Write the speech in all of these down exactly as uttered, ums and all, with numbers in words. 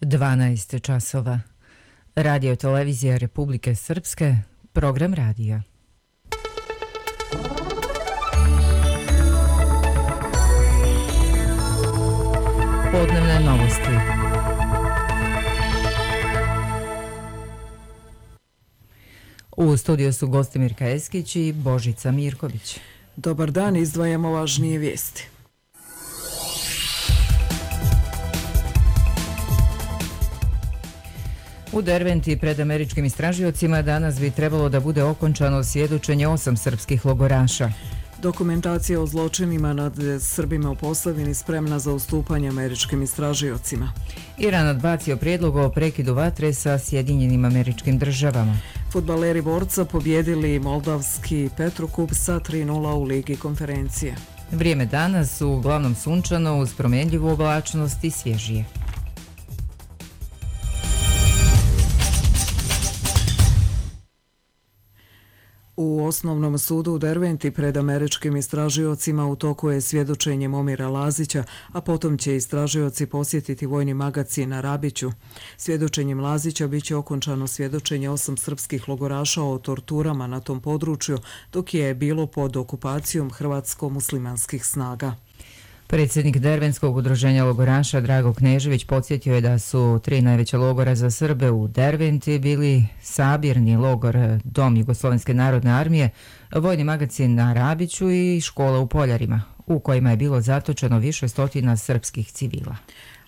dvanaest časova. Radio televizija Republike Srpske, program radija. Podnevne novosti. U studiju su Gostimirka Eskić i Božica Mirković. Dobar dan, izdvajamo važnije vijesti. U Derventi pred američkim istražiocima danas bi trebalo da bude okončano svjedočenje osam srpskih logoraša. Dokumentacija o zločinima nad Srbima u Posavini spremna za ustupanje američkim istražiocima. Iran odbacio prijedlog o prekidu vatre sa Sjedinjenim Američkim Državama. Fudbaleri Borca pobjedili moldavski Petrokub sa tri nula u Ligi konferencije. Vrijeme danas uglavnom sunčano uz promjenljivu oblačnost i svježije. U osnovnom sudu u Derventi pred američkim istražiocima u toku je svjedočenje Momira Lazića, a potom će istražioci posjetiti vojni magacin na Rabiću. Svjedočenjem Lazića biće okončano svjedočenje osam srpskih logoraša o torturama na tom području, dok je bilo pod okupacijom hrvatsko-muslimanskih snaga. Predsjednik Dervenskog udruženja logoraša Drago Knežević podsjetio je da su tri najveća logora za Srbe u Derventi bili sabirni logor Dom Jugoslovenske narodne armije, vojni magacin na Rabiću i škola u Poljarima, u kojima je bilo zatočeno više stotina srpskih civila.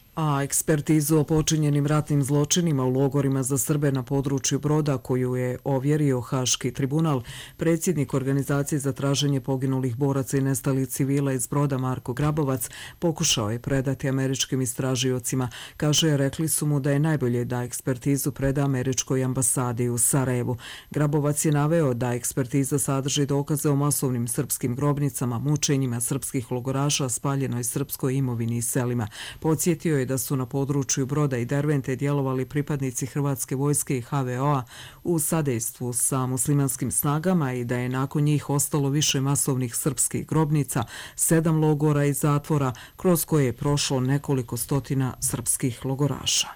A ekspertizu o počinjenim ratnim zločinima u logorima za Srbe na području Broda, koju je ovjerio Haški tribunal, predsjednik Organizacije za traženje poginulih boraca i nestalih civila iz Broda Marko Grabovac pokušao je predati američkim istražiocima. Kaže, rekli su mu da je najbolje da ekspertizu preda američkoj ambasadi u Sarajevu. Grabovac je naveo da ekspertiza sadrži dokaze o masovnim srpskim grobnicama, mučenjima srpskih logoraša, spaljenoj srpskoj imovini i selima. Podsjetio je da su na području Broda i Dervente djelovali pripadnici Hrvatske vojske i ha ve o a u sadejstvu sa muslimanskim snagama i da je nakon njih ostalo više masovnih srpskih grobnica, sedam logora i zatvora kroz koje je prošlo nekoliko stotina srpskih logoraša.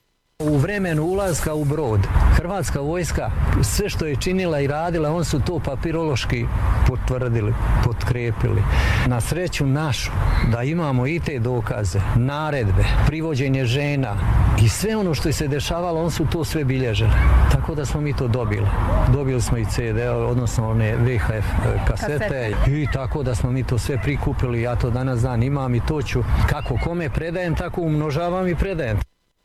U vremenu ulaska u Brod, Hrvatska vojska, sve što je činila i radila, on su to papirološki potvrdili, potkrepili. Na sreću našu, da imamo i te dokaze, naredbe, privođenje žena i sve ono što je se dešavalo, on su to sve bilježili. Tako da smo mi to dobili. Dobili smo i ce de, odnosno one ve ha ef kasete i tako da smo mi to sve prikupili. Ja to danas dan imam i to ću, kako kome predajem, tako umnožavam i predajem.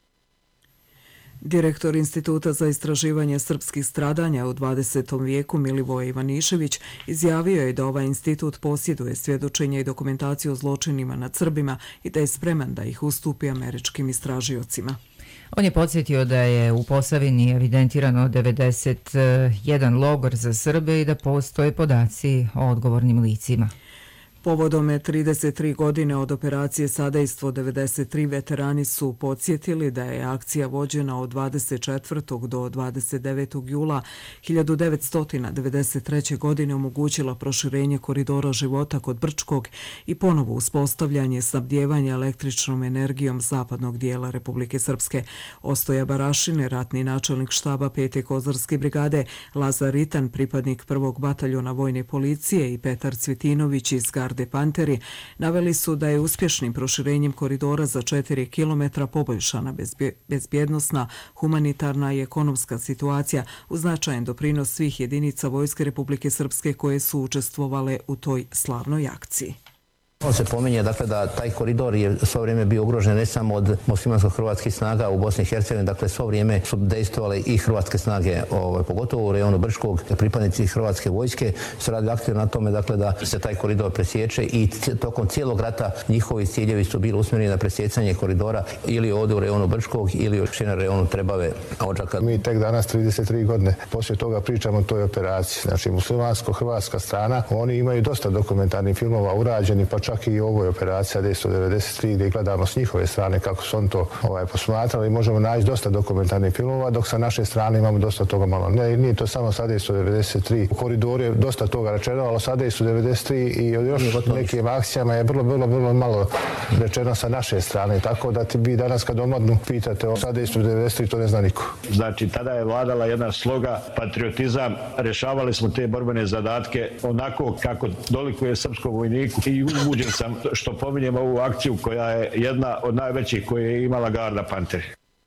Direktor Instituta za istraživanje srpskih stradanja u dvadesetom vijeku Milivoje Ivanišević izjavio je da ovaj institut posjeduje svjedočenje i dokumentaciju o zločinima nad Srbima i da je spreman da ih ustupi američkim istražiocima. On je podsjetio da je u Posavini evidentirano devedeset jedan logor za Srbe i da postoje podaci o odgovornim licima. Povodom trideset tri godine od operacije Sadejstvo devedeset tri veterani su podsjetili da je akcija vođena od dvadeset četvrtog do dvadeset devetog jula hiljadu devetsto devedeset treće. godine omogućila proširenje koridora života kod Brčkog i ponovo uspostavljanje snabdijevanja električnom energijom zapadnog dijela Republike Srpske. Ostoja Barašine, ratni načelnik štaba pete Kozarske brigade, Lazar Ritan, pripadnik prvog bataljona vojne policije i Petar Cvitinović iz Garde Panteri, naveli su da je uspješnim proširenjem koridora za četiri kilometra poboljšana bezbjednosna, humanitarna i ekonomska situacija uz značajan doprinos svih jedinica Vojske Republike Srpske koje su učestvovale u toj slavnoj akciji. On se pominje dakle, da taj koridor je svo vrijeme bio ugrožen ne samo od muslimansko-hrvatskih snaga u Bosni i Hercegovini, dakle svo vrijeme su dejstvovale i hrvatske snage, ovaj, pogotovo u rejonu Brčkog, pripadnici hrvatske vojske su radili aktivno na tome dakle, da se taj koridor presječe i tokom cijelog rata njihovi ciljevi su bili usmjereni na presjecanje koridora ili ovdje u rejonu Brčkog ili još na rejonu Trebave, Odžaka. Mi tek danas trideset tri godine poslije toga pričamo o toj operaciji. Znači muslimansko-hrvatska strana, oni imaju dosta dokumentarnih filmova urađeni, pa čak i u ovoj operaciji D sto devedeset tri gdje gledamo s njihove strane kako su on to ovaj, posmatrali i možemo naći dosta dokumentarnih filmova, dok sa naše strane imamo dosta toga malo. Ne, nije to samo sa D sto devedeset tri. U koridoru je dosta toga rečeno, ali sa D sto devedeset tri i još nekim akcijama je vrlo, vrlo, vrlo malo rečeno sa naše strane. Tako da ti vi danas kad omladnu pitate o sa D sto devedeset tri, to ne zna niko. Znači, tada je vladala jedna sloga, patriotizam, rešavali smo te borbene zadatke onako kako dolikuje srpskom vojniku i ubuđen sam što pominjem ovu akciju koja je jedna od najvećih koje je imala Garda Panteri.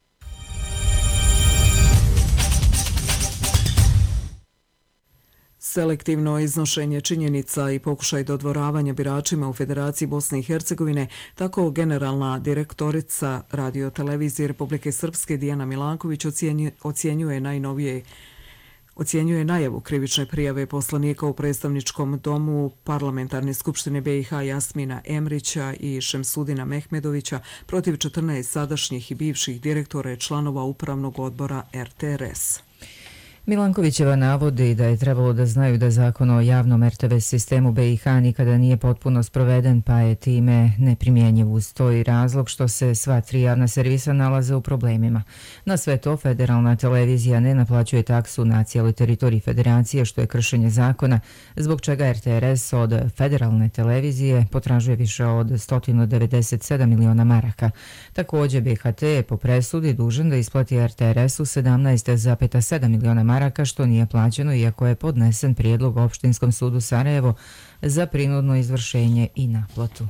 Selektivno iznošenje činjenica i pokušaj dodvoravanja biračima u Federaciji Bosne i Hercegovine, tako generalna direktorica Radio-televizije Republike Srpske Dijana Milanković ocjenjuje najnovije Ocjenjuje najavu krivične prijave poslanika u predstavničkom domu Parlamentarne skupštine B i H Jasmina Emrića i Šemsudina Mehmedovića protiv četrnaest sadašnjih i bivših direktora i članova upravnog odbora R T R S. Milankovićeva navodi da je trebalo da znaju da zakon o javnom R T V sistemu B i H nikada nije potpuno sproveden, pa je time neprimjenjiv. Uz to i razlog što se sva tri javna servisa nalaze u problemima. Na sve to federalna televizija ne naplaćuje taksu na cijeloj teritoriji federacije, što je kršenje zakona, zbog čega R T R S od federalne televizije potražuje više od sto devedeset sedam miliona maraka. Također B H T je po presudi dužan da isplati R T R S-u sedamnaest zarez sedam miliona maraka, što nije plaćeno, iako je podnesen prijedlog Opštinskom sudu Sarajevo za prinudno izvršenje i naplatu.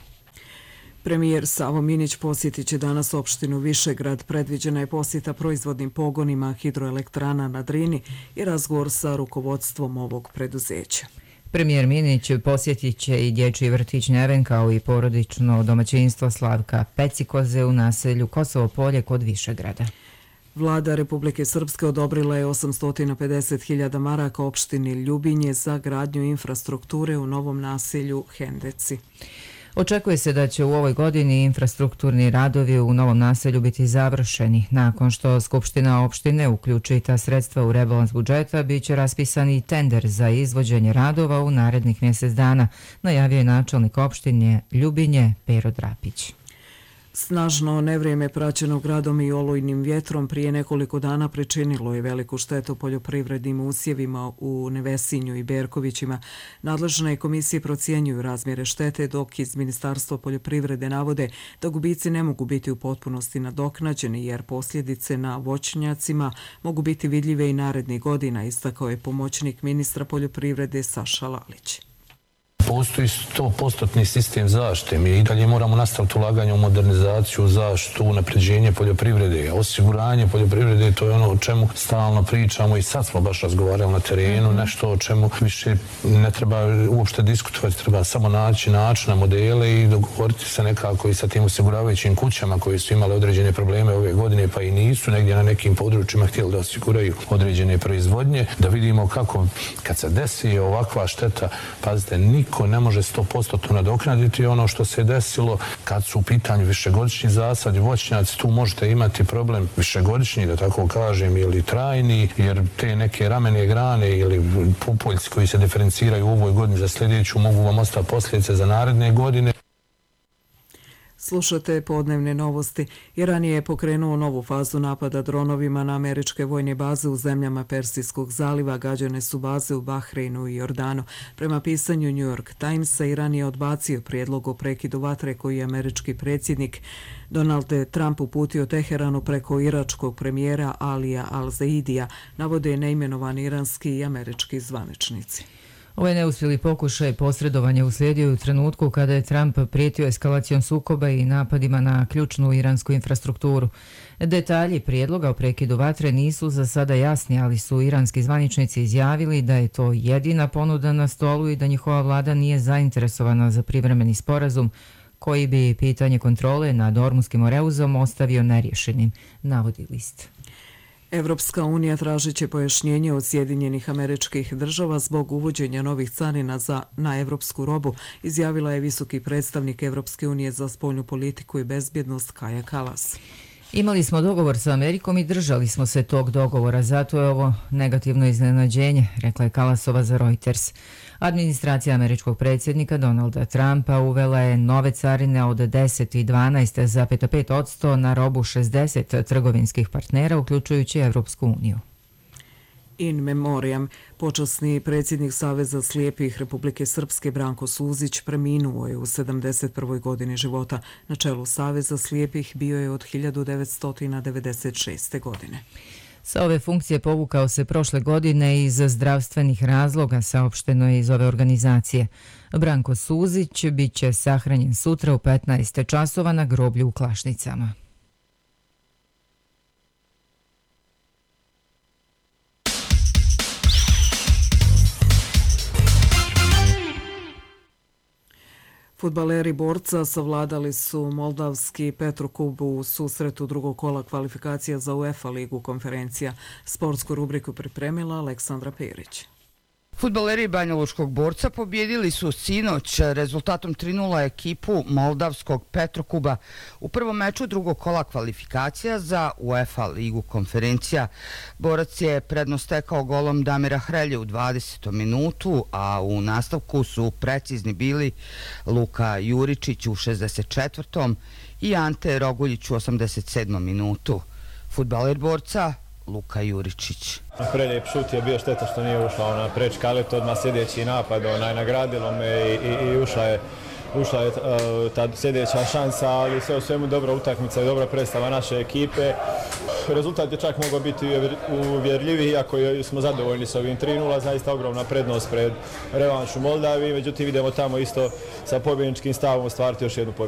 Premijer Savo Minić posjetit će danas opštinu Višegrad. Predviđena je posjeta proizvodnim pogonima hidroelektrana na Drini i razgovor sa rukovodstvom ovog preduzeća. Premijer Minić posjetit će i dječji vrtić Neven kao i porodično domaćinstvo Slavka Pecikoze u naselju Kosovo Polje kod Višegrada. Vlada Republike Srpske odobrila je osamsto pedeset hiljada maraka opštini Ljubinje za gradnju infrastrukture u novom naselju Hendeci. Očekuje se da će u ovoj godini infrastrukturni radovi u novom naselju biti završeni. Nakon što Skupština opštine uključi ta sredstva u rebalans budžeta, bit će raspisan i tender za izvođenje radova u narednih mjesec dana, najavio je načelnik opštine Ljubinje Pero Drapić. Snažno nevrijeme praćeno gradom i olujnim vjetrom prije nekoliko dana pričinilo je veliku štetu poljoprivrednim usjevima u Nevesinju i Berkovićima. Nadležne komisije procjenjuju razmjere štete, dok iz Ministarstva poljoprivrede navode da gubici ne mogu biti u potpunosti nadoknađeni, jer posljedice na voćnjacima mogu biti vidljive i narednih godina, istakao je pomoćnik ministra poljoprivrede Saša Lalić. Postoji sto posto sistem zaštite. Mi i dalje moramo nastaviti ulaganje u modernizaciju, zaštitu, unapređenje poljoprivrede, osiguranje poljoprivrede, to je ono o čemu stalno pričamo i sad smo baš razgovarali na terenu, nešto o čemu više ne treba uopšte diskutovati, treba samo naći načina, modele i dogovoriti se nekako i sa tim osiguravajućim kućama koji su imali određene probleme ove godine, pa i nisu negdje na nekim područjima htjeli da osiguraju određene proizvodnje, da vidimo kako kad se desi ovakva šteta, pazite, niko ko ne može sto posto nadoknaditi ono što se desilo kad su u pitanju višegodišnji zasadi, voćnjaci, tu možete imati problem višegodišnji, da tako kažem, ili trajni, jer te neke ramene grane ili pupoljci koji se diferenciraju u ovoj godini za sljedeću mogu vam ostati posljedice za naredne godine. Slušate podnevne novosti. Iran je pokrenuo novu fazu napada dronovima na američke vojne baze u zemljama Persijskog zaliva. Gađane su baze u Bahreinu i Jordanu. Prema pisanju New York Timesa, Iran je odbacio prijedlog o prekidu vatre koji je američki predsjednik Donald Trump uputio Teheranu preko iračkog premijera Alija Al-Zaidija, navode neimenovani iranski i američki zvaničnici. Ovaj neuspjeli pokušaj posredovanja uslijedio u trenutku kada je Trump prijetio eskalacijom sukoba i napadima na ključnu iransku infrastrukturu. Detalji prijedloga o prekidu vatre nisu za sada jasni, ali su iranski zvaničnici izjavili da je to jedina ponuda na stolu i da njihova vlada nije zainteresovana za privremeni sporazum koji bi pitanje kontrole nad Ormutskim oreuzom ostavio nerješenim, navodi list. Evropska unija tražit će pojašnjenje od Sjedinjenih Američkih Država zbog uvođenja novih carina za, na evropsku robu, izjavila je visoki predstavnik Evropske unije za spoljnu politiku i bezbjednost Kaja Kallas. Imali smo dogovor sa Amerikom i držali smo se tog dogovora, zato je ovo negativno iznenađenje, rekla je Kalasova za Reuters. Administracija američkog predsjednika Donalda Trumpa uvela je nove carine od deset i dvanaest zarez pet posto na robu šezdeset trgovinskih partnera, uključujući Evropsku uniju. In memoriam, počasni predsjednik Saveza slijepih Republike Srpske Branko Suzić preminuo je u sedamdeset prvoj godini života. Na čelu Saveza slijepih bio je od hiljadu devetsto devedeset šeste. godine. Sa ove funkcije povukao se prošle godine iz zdravstvenih razloga, saopšteno je iz ove organizacije. Branko Suzić bit će sahranjen sutra u petnaest časova na groblju u Klašnicama. Fudbaleri Borca savladali su moldavski Petrokub u susretu drugog kola kvalifikacija za UEFA ligu konferencija. Sportsku rubriku pripremila Aleksandra Perić. Fudbaleri Banjalučkog Borca pobjedili su sinoć rezultatom tri nula ekipu moldavskog Petrokuba u prvom meču drugog kola kvalifikacija za UEFA ligu konferencija. Borac je prednost stekao golom Damira Hrelje u dvadesetom minutu, a u nastavku su precizni bili Luka Juričić u šezdeset četvrtom i Ante Roguljić u osamdeset sedmom minutu. Fudbaler Borca Luka Juričić. Prelijep šut je bio, šteta što nije ušao na preč kalet, odmah sljedeći napad, onaj nagradilo me i, i, i ušla je, ušla je uh, ta sljedeća šansa, ali sve u svemu dobra utakmica i dobra predstava naše ekipe. Rezultat je čak mogao biti uvjerljiviji, iako smo zadovoljni s ovim tri nula, zaista ogromna prednost pred revanšu Moldaviji, međutim idemo tamo isto sa pobjedničkim stavom ostvariti još jednu pobjedu.